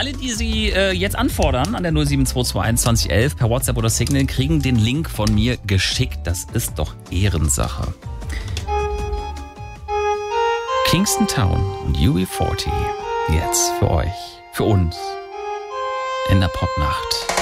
Alle, die sie jetzt anfordern an der 07221 2011 per WhatsApp oder Signal, kriegen den Link von mir geschickt. Das ist doch Ehrensache. Kingston Town und UB40 jetzt für euch, für uns in der Popnacht.